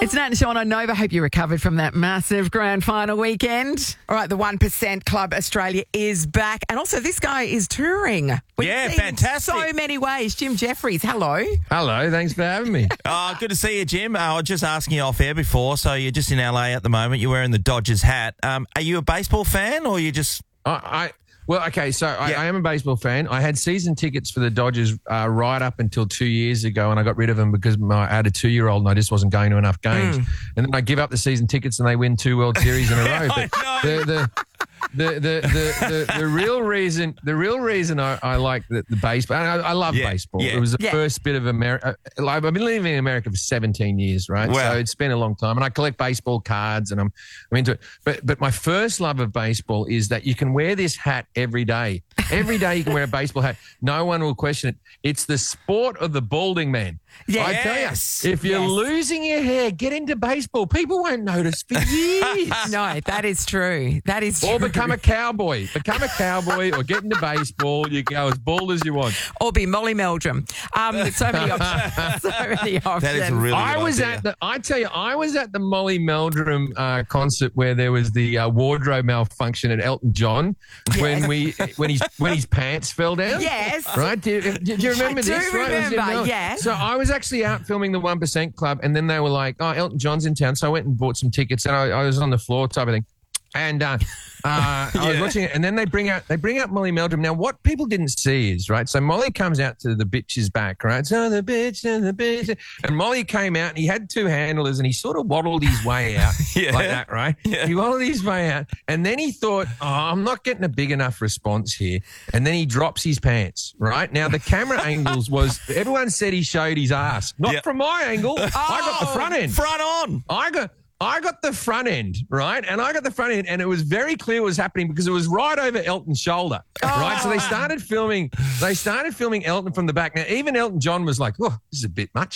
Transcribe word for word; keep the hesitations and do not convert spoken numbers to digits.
It's Nat and Sean on Nova. Hope you recovered from that massive grand final weekend. All right, the one percent Club Australia is back. And also this guy is touring. We've Yeah, seen fantastic. So many ways. Jim Jeffries, hello. Hello, thanks for having me. Oh, good to see you, Jim. Uh, I was just asking you off air before, so you're just in L A at the moment. You're wearing the Dodgers hat. Um, are you a baseball fan or you just... I, I well, okay, so I, Yeah. I am a baseball fan. I had season tickets for the Dodgers uh, right up until two years ago, and I got rid of them because my, I had a two-year-old and I just wasn't going to enough games. Mm. And then I give up the season tickets and they win two World Series in a row. I But know. the, the, the, the, the, the, the real reason, the real reason I, I like the, the baseball, and I, I love Yeah, baseball. yeah. It was the Yeah. first bit of America. I've been living in America for seventeen years, right? Wow. So it's been a long time, and I collect baseball cards, and I'm I'm into it. But but my first love of baseball is that you can wear this hat every day. Every day you can wear a baseball hat. No one will question it. It's the sport of the balding man. I tell Yes. you, if you're Yes. losing your hair, get into baseball. People won't notice for years. No, that is true. That is true. Or become a cowboy. Become a cowboy or get into baseball. You go as bald as you want. Or be Molly Meldrum. Um, so many options. So many options. That is a really I good was idea. at the. I tell you, I was at the Molly Meldrum uh, concert where there was the uh, wardrobe malfunction at Elton John when we when his when his pants fell down. Yes. Right? Do you, do you remember I do this? Right? Was it- remember, no. yeah. So I was actually out filming the One Percent Club, and then they were like, "Oh, Elton John's in town," so I went and bought some tickets, and I, I was on the floor type of thing. And uh, uh, I was Yeah. watching it, and then they bring out they bring out Molly Meldrum. Now, what people didn't see is right. So Molly comes out to the bitch's back, right? So the bitch and the bitch, and Molly came out, and he had two handlers, and he sort of waddled his way out Yeah. like that, right? Yeah. He waddled his way out, and then he thought, "Oh, I'm not getting a big enough response here," and then he drops his pants. Right now, the camera angles was everyone said he showed his ass, not Yeah. from my angle. I got the front end. Front on. I got I got the front end, right? And I got the front end, and it was very clear what was happening because it was right over Elton's shoulder, right? So they started filming, they started filming Elton from the back. Now, even Elton John was like, oh, this is a bit much.